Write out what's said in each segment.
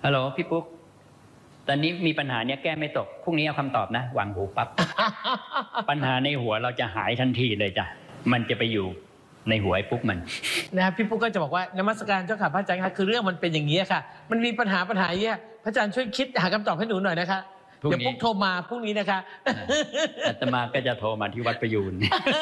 ฮัลโหลพี่ปุ๊กตอนนี้มีปัญหาเนี้ยแก้ไม่ตกพรุ่งนี้เอาคำตอบนะวางหูปั๊บ ปัญหาในหัวเราจะหายทันทีเลยจ้ะมันจะไปอยู่ในหัวไอ้ปุ๊กมันนะครับพี่ปุ๊กก็จะบอกว่านมัสการเจ้าค่ะพระอาจารย์คะคือเรื่องมันเป็นอย่างนี้ค่ะมันมีปัญหาอย่างนี้พระอาจารย์ช่วยคิดหาคำตอบให้หนูหน่อยนะคะเดี๋ยวปุ๊กโทรมาพรุ่งนี้นะคะอาตมาก็จะโทรมาที่วัดประยูน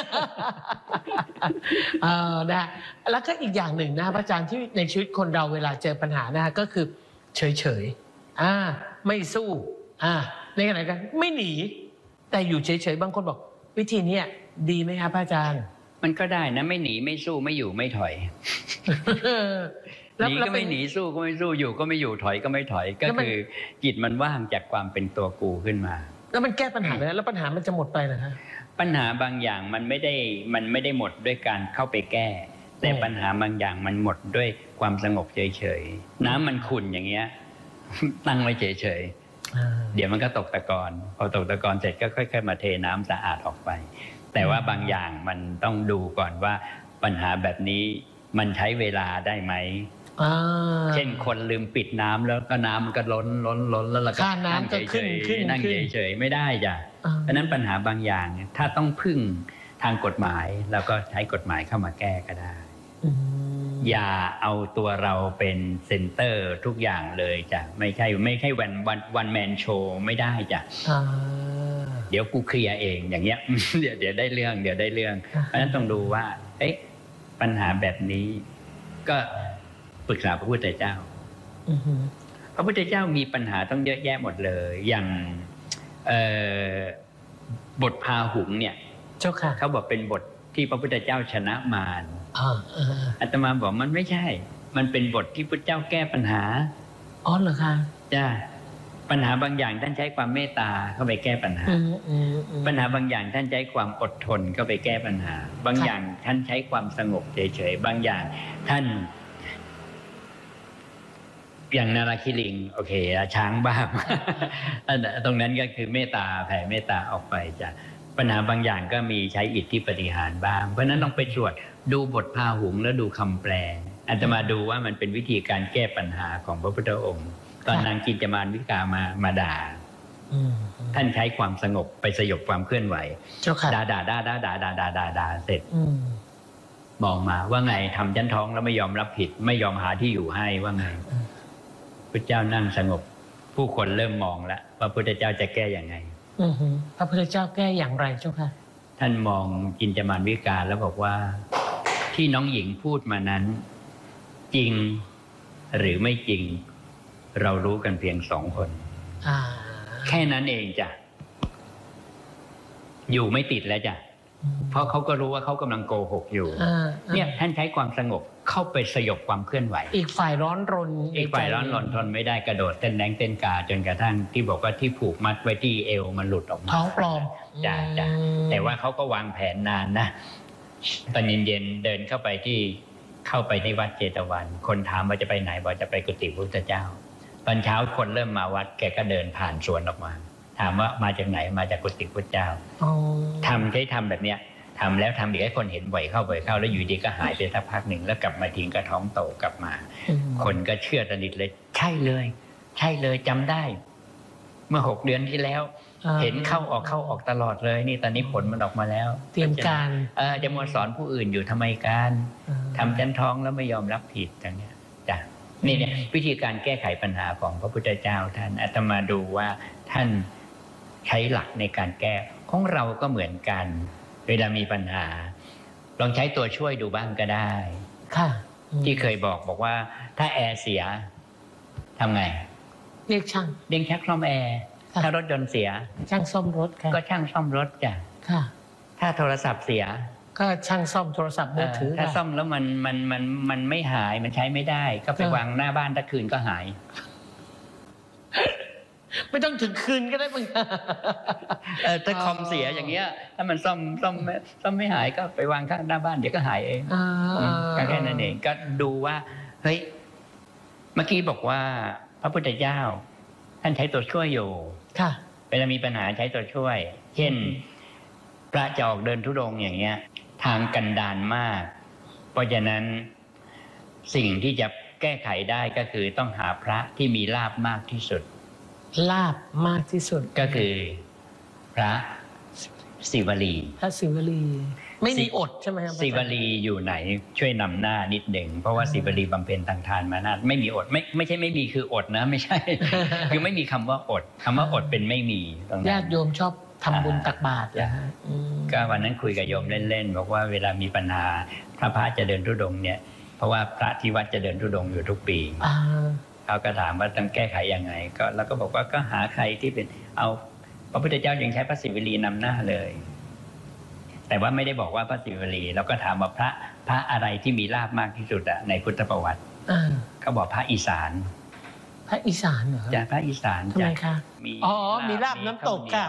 นะแล้วก็อีกอย่างหนึ่งนะพระอาจารย์ที่ในชีวิตคนเราเวลาเจอปัญหานะก็คือเฉยไม่สู้ในขณะกันไม่หนีแต่อยู่เฉยๆบางคนบอกวิธีนี้ดีไหมครับพระอาจารย์มันก็ได้นะไม่หนีไม่สู้ไม่อยู่ไม่ถอยหนีก็ไม่หนีสู้ก็ไม่สู้อยู่ก็ไม่อยู่ถอยก็ไม่ถอยก็คือจิตมันว่างจากความเป็นตัวกูขึ้นมาแล้วมันแก้ปัญหาแล้วปัญหามันจะหมดไปเหรอคะปัญหาบางอย่างมันไม่ได้หมดด้วยการเข้าไปแก้แต่ปัญหาบางอย่างมันหมดด้วยความสงบเฉยๆน้ำมันขุ่นอย่างเงี้ยตั้งไว้เฉยๆเดี๋ยวมันก็ตกตะกอนพอตกตะกอนเสร็จก็ค่อยๆมาเทน้ำสะอาดออกไปแต่ว่าบางอย่างมันต้องดูก่อนว่าปัญหาแบบนี้มันใช้เวลาได้ไหมเช่นคนลืมปิดน้ำแล้วก็น้ำมันก็ล้นแล้วเราก็นั่งเฉยๆนั่งเฉยๆไม่ได้จ้ะเพราะนั้นปัญหาบางอย่างถ้าต้องพึ่งทางกฎหมายเราก็ใช้กฎหมายเข้ามาแก้ก็ได้อย่าเอาตัวเราเป็นเซ็นเตอร์ทุกอย่างเลยจ้ะไม่ใช่วันแมนโชว์ไม่ได้จ้ะเดี๋ยวกูเคลียร์เองอย่างเงี้ยเดี๋ยวได้เรื่องเพราะฉะนั้นต้องดูว่าปัญหาแบบนี้ก็ปรึกษาพระพุทธเจ้าพระพุทธเจ้ามีปัญหาต้องเยอะแยะหมดเลยอย่างบทพาหุงเนี่ยเขาบอกเป็นบทที่พระพุทธเจ้าชนะมารอาตมาบอกมันไม่ใช่มันเป็นบทที่พระเจ้าแก้ปัญหาเหรอคะจ้าปัญหาบางอย่างท่านใช้ความเมตตาเข้าไปแก้ปัญหาปัญหาบางอย่างท่านใช้ความอดทนเข้าไปแก้ปัญหาบางอย่างท่านใช้ความสงบเฉยๆบางอย่างท่านอย่างนาราคิลิงโอเคช้างบ้างตรงนั้นก็คือเมตตาแผ่เมตตาออกไปจ้ะปัญหาบางอย่างก็มีใช้อิทธิปฏิหารบ้างเพราะนั้นต้องไปตรวจดูบทพาหุงแล้วดูคำแปลอาตมาดูว่ามันเป็นวิธีการแก้ปัญหาของพระพุทธองค์ตอนนางกินจมานวิกามาด่าท่านใช้ความสงบไปสยบความเคลื่อนไหวด่าเสร็จมองมาว่าไงทำฉันท้องแล้วไม่ยอมรับผิดไม่ยอมหาที่อยู่ให้ว่าไงพระเจ้านั่งสงบผู้คนเริ่มมองแล้วว่าพระพุทธเจ้าจะแก้อย่างไงพระพุทธเจ้าแก้อย่างไรเจ้าค่ะท่านมองกินจมานวิกาแล้วบอกว่าที่น้องหญิงพูดมานั้นจริงหรือไม่จริงเรารู้กันเพียง2 คนแค่นั้นเองจ้ะอยู่ไม่ติดแล้วจ้ะเพราะเขาก็รู้ว่าเขากำลังโกหกอยู่เนี่ยท่านใช้ความสงบเข้าไปสยบความเคลื่อนไหวอีกฝ่ายร้อนรนทนไม่ได้กระโดดเต้นแรงเต้นกาจนกระทั่งที่บอกว่าที่ผูกมัดไว้ที่เอวมันหลุดออกมาท้องปลอมจ้ะแต่ว่าเขาก็วางแผนนานนะตอนเย็นๆเดินเข้าไปในวัดเจตวันคนถามว่าจะไปไหนบอกจะไปกุฏิพระพุทธเจ้าตอนเช้าคนเริ่มมาวัดแกก็เดินผ่านสวนออกมาถามว่ามาจากไหนมาจากกุฏิพระเจ้าทำแบบเนี้ยทำแล้วทำอีกให้คนเห็นบ่อยเข้าแล้วอยู่ดีก็หายไปสักพักหนึ่งแล้วกลับมาทิ้งกระท้องโตกลับมาคนก็เชื่อสนิทเลยใช่เลยจำได้เมื่อ6 เดือนที่แล้วเห็นเข้าออกตลอดเลยนี่ตอนนี้ผลมันออกมาแล้วเตรียมการจะมาสอนผู้อื่นอยู่ทำไมการทำฉันท้องแล้วไม่ยอมรับผิดอย่างเนี้ยจ้ะนี่เนี่ยวิธีการแก้ไขปัญหาของพระพุทธเจ้าท่านอาตมาดูว่าท่านใช้หลักในการแก้ของเราก็เหมือนกันเวลามีปัญหาลองใช้ตัวช่วยดูบ้างก็ได้ค่ะที่เคยบอกว่าถ้าแอร์เสียทำไงเรียกช่างซ่อมแอร์ถ้ารถยนต์เสียช่างซ่อมรถก็ช่างซ่อมรถจ้ะค่ะถ้าโทรศัพท์เสียก็ช่างซ่อมโทรศัพท์มือถือถ้าซ่อมแล้วมันไม่หายมันใช้ไม่ได้ก็ไปวางหน้าบ้านตะคืนก็หายไม่ต้องถึงคืนก็ได้มึงถ้าคอมเสียอย่างเงี้ยถ้ามันซ่อมไม่หายก็ไปวางข้างหน้าบ้านเดี๋ยวก็หายเองก็แค่นั้นเองก็ดูว่าเฮ้ยเมื่อกี้บอกว่าพระพุทธเจ้าท่านใช้ตัวช่วยอยู่ค่ะเวลามีปัญหาใช้ตัวช่วยเช่นพระจะออกเดินธุดงค์อย่างเงี้ยทางกันดารมากเพราะฉะนั้นสิ่งที่จะแก้ไขได้ก็คือต้องหาพระที่มีลาภมากที่สุดลาบมากที่สุดก็คือพระศิวลีพระศิวลีไม่มีอดใช่ไหมครับศิวลีอยู่ไหนช่วยนำหน้านิดหนึ่งเพราะว่าศิวลีบำเพ็ญทางทานมานาไม่มีอดไม่ใช่ไม่มีคืออดนะไม่ใช่ คือไม่มีคำว่าอดคำว่าอดเป็นไม่มีตรงนั้นญาติโยมชอบทำบุญตักบาตรนะฮะก็วันนั้นคุยกับโยมเล่นๆบอกว่าเวลามีปัญหาพระจะเดินธุดงค์เนี่ยเพราะว่าพระที่วัดจะเดินธุดงค์อยู่ทุกปีเขาก็ถามว่าต้องแก้ไขยังไงก็เราก็บอกว่าก็หาใครที่เป็นเอาพระพุทธเจ้ายังใช้พระศิวลีนำหน้าเลย แต่ว่าไม่ได้บอกว่าพระศิวลีเราก็ถามว่าพระอะไรที่มีลาภมากที่สุดอะในพุทธประวัติก็บอกพระอีสานพระอีสานเหรอจากพระอีสานทำไมคะมีมีลาบน้ำตกค่ะ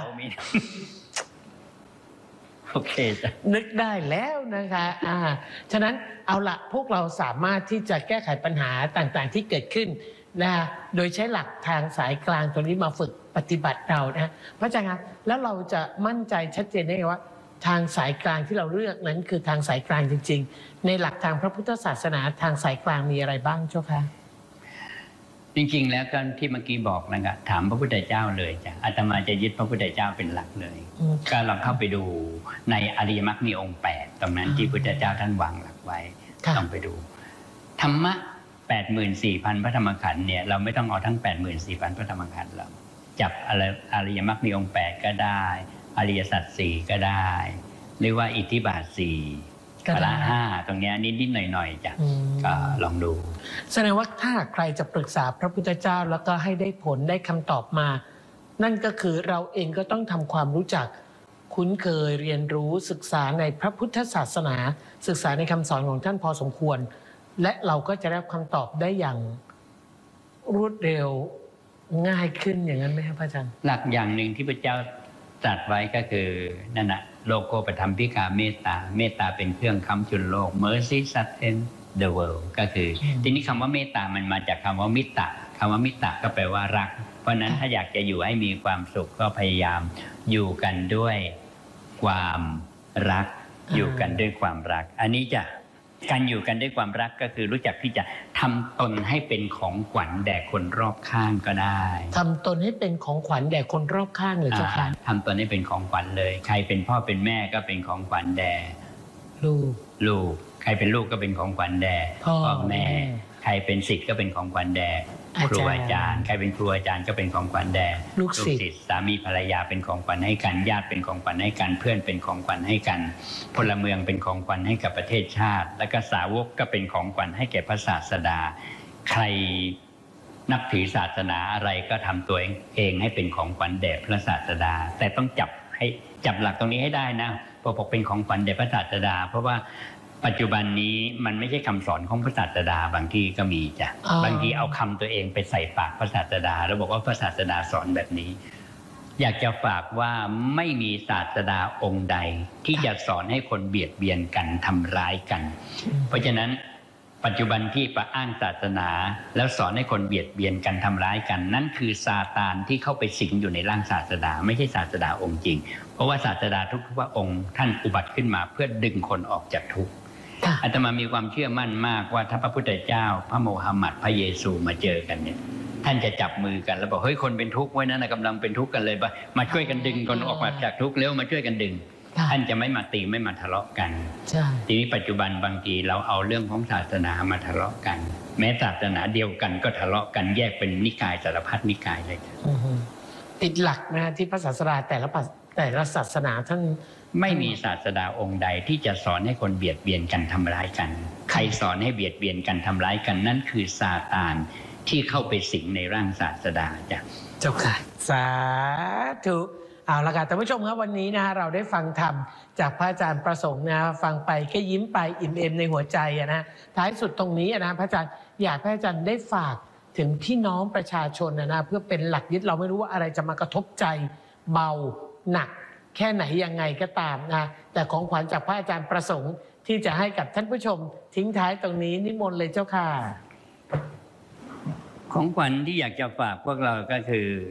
โอเคจ้ะนึกได้แล้วนะคะฉะนั้นเอาละพวกเราสามารถที่จะแก้ไขปัญหาต่างๆที่เกิดขึ้นนะโดยใช้หลักทางสายกลางตัวนี้มาฝึกปฏิบัติเรานะพระอาจารย์ครับแล้วเราจะมั่นใจชัดเจนได้ไงว่าทางสายกลางที่เราเลือกนั้นคือทางสายกลางจริงๆในหลักทางพระพุทธศาสนาทางสายกลางมีอะไรบ้างเจ้าคะจริงๆแล้วก็ที่เมื่อกี้บอกนะครับถามพระพุทธเจ้าเลยจ้ะอาตมาจะยึดพระพุทธเจ้าเป็นหลักเลยก็ลองเข้าไปดูในอริยมรรคมีองค์8ตรงนั้นที่พุทธเจ้าท่านวางหลักไว้ต้องไปดูธรรมะ 84,000 พระธรรมขันธ์เนี่ยเราไม่ต้องเอาทั้ง 84,000 พระธรรมขันธ์เราจับอริยมรรคมีองค์8ก็ได้อริยสัจ4ก็ได้หรือว่าอิทธิบาท4พละ5ตรงนี้นิดๆหน่อยๆจ้ะก็ลองดูแสดงว่าถ้าใครจะปรึกษาพระพุทธเจ้าแล้วก็ให้ได้ผลได้คำตอบมานั่นก็คือเราเองก็ต้องทำความรู้จักคุ้นเคยเรียนรู้ศึกษาในพระพุทธศาสนาศึกษาในคำสอนของท่านพอสมควรและเราก็จะได้คำตอบได้อย่างรวดเร็วง่ายขึ้นอย่างนั้นไหมครับอาจารย์หลักอย่างหนึ่งที่พระเจ้าตรัสไว้ก็คือนั่นนะโลโกปธรรมพิกาเมตตาเมตตาเป็นเครื่องค้ำจุนโลก Mercy sustains the world ก็คือทีนี้คำว่าเมตตามันมาจากคำว่ามิตตะคำว่ามิตตะก็แปลว่ารักเพราะนั้นถ้าอยากจะอยู่ให้มีความสุขก็พยายามอยู่กันด้วยความรักอยู่กันด้วยความรักอันนี้จะการอยู่กันด้วยความรักก็คือรู้จักที่จะทำตนให้เป็นของขวัญแด่คนรอบข้างก็ได้ทำตนให้เป็นของขวัญแด่คนรอบข้างเลยเจ้าค่ะทำตนให้เป็นของขวัญเลยใครเป็นพ่อเป็นแม่ก็เป็นของขวัญแด่ลูกใครเป็นลูกก็เป็นของขวัญแด่พ่อแม่ใครเป็นศิษย์ก็เป็นของขวัญแด่ครูอาจารย์ใครเป็นครูอาจารย์ก็เป็นของขวัญแด่ลูกศิษย์สามีภรรยาเป็นของขวัญให้กันญาติเป็นของขวัญให้กันเพื่อนเป็นของขวัญให้กันพลเมืองเป็นของขวัญให้กับประเทศชาติและก็สาวกก็เป็นของขวัญให้แก่พระศาสดาใครนับถือศาสนาอะไรก็ทำตัวเองให้เป็นของขวัญแด่พระศาสดาแต่ต้องจับหลักตรงนี้ให้ได้นะพอบอกเป็นของขวัญแด่พระศาสดาเพราะว่าปัจจุบันนี้มันไม่ใช่คำสอนของพระศาสดาบางทีก็มีจ้ะบางทีเอาคำตัวเองไปใส่ปากพระศาสดาแล้วบอกว่าพระศาสดาสอนแบบนี้อยากจะฝากว่าไม่มีศาสดาองค์ใดที่จะสอนให้คนเบียดเบียนกันทำร้ายกันเพราะฉะนั้นปัจจุบันที่ประอ้างศาสนาแล้วสอนให้คนเบียดเบียนกันทำร้ายกันนั่นคือซาตานที่เข้าไปสิงอยู่ในร่างศาสดาไม่ใช่ศาสดาองค์จริงเพราะว่าศาสดาทุกพระองค์ท่านอุบัติขึ้นมาเพื่อดึงคนออกจากทุกข์อาตมามีความเชื่อมั่นมากว่าถ้าพระพุทธเจ้าพระโมฮัมหมัดพระเยซูมาเจอกันเนี่ยท่านจะจับมือกันแล้วบอกเฮ้ยคนเป็นทุกข์ไว้นั่นกำลังเป็นทุกข์กันเลยมาช่วยกันดึงคนออกมาจากทุกข์เร็วมาช่วยกันดึงท่านจะไม่มาตีไม่มาทะเลาะกันทีนี้ปัจจุบันบางทีเราเอาเรื่องของศาสนามาทะเลาะกันแม้ศาสนาเดียวกันก็ทะเลาะกันแยกเป็นนิกายสารพัดนิกายเลยติดหลักนะที่พระศาสดาแต่ละศาสนาท่านไม่มีศาสดาองค์ใดที่จะสอนให้คนเบียดเบียนกันทำร้ายกันใครสอนให้เบียดเบียนกันทำร้ายกันนั่นคือซาตานที่เข้าไปสิงในร่างศาสดาจ้ะเจ้าค่ะสาธุเอาละค่ะท่านผู้ชมครับวันนี้นะเราได้ฟังธรรมจากพระอาจารย์ประสงค์นะฟังไปแค่ยิ้มไปอิ่มเอมในหัวใจนะท้ายสุดตรงนี้นะพระอาจารย์อยากให้พระอาจารย์ได้ฝากถึงพี่น้องประชาชนนะเพื่อเป็นหลักยึดเราไม่รู้ว่าอะไรจะมากระทบใจเบาหนักแค่ไหนยังไงก็ตามนะแต่ของขวัญจากพระอาจารย์ประสงค์ที่จะให้กับท่านผู้ชมทิ้งท้ายตรงนี้นิมนต์เลยเจ้าค่ะของขวัญที่อยากจะฝากพวกเราก็คือ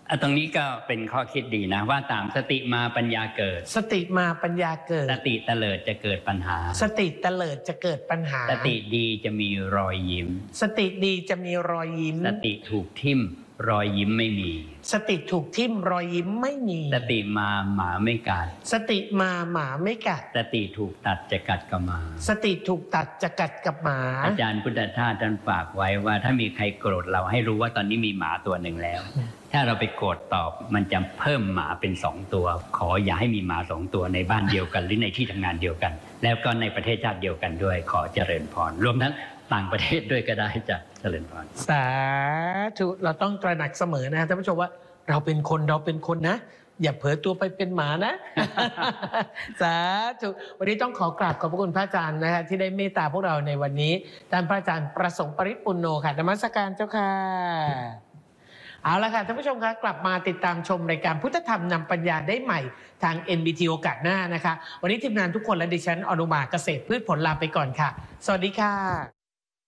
ตรงนี้ก็เป็นข้อคิดดีนะว่าตามสติมาปัญญาเกิดสติมาปัญญาเกิดสติเตลิดจะเกิดปัญหาสติเตลิดจะเกิดปัญหาสติดีจะมีรอยยิ้มสติดีจะมีรอยยิ้มสติถูกทิ่มรอยยิ้มไม่มีสติถูกทิ่มรอยยิ้มไม่มีสติมาหมาไม่กัดสติมาหมาไม่กัดสติถูกตัดจะกัดกับหมาสติถูกตัดจะกัดกับหมาอาจารย์พุทธทาสท่านฝากไว้ว่าถ้ามีใครโกรธเราให้รู้ว่าตอนนี้มีหมาตัวหนึ่งแล้ว ถ้าเราไปโกรธตอบมันจะเพิ่มหมาเป็น2 ตัว ขออย่าให้มีหมา2 ตัวในบ้านเดียวกัน หรือในที่ทำงานเดียวกัน แล้วก็ในประเทศชาติเดียวกันด้วยขอเจริญพรรวมทั้งต่างประเทศด้วยก็ได้จะเจริญพรสาธุเราต้องตระหนักเสมอนะท่านผู้ชมว่าเราเป็นคนนะ อย่าเผลอตัวไปเป็นหมานะ สาธุวันนี้ต้องขอกราบขอบพระคุณพระอาจารย์นะคะที่ได้เมตตาพวกเราในวันนี้ท่านพระอาจารย์ประสงค์ปริปุณโญค่ะนมัสการเจ้าค่ะเอาละค่ะท่านผู้ชมคะกลับมาติดตามชมรายการพุทธธรรมนำปัญญาได้ใหม่ทาง NBT โอกาสหน้านะคะวันนี้ทีมงานทุกคนและดิฉันอนุมาเกษตรพืชผลลาไปก่อนค่ะสวัสดีค่ะ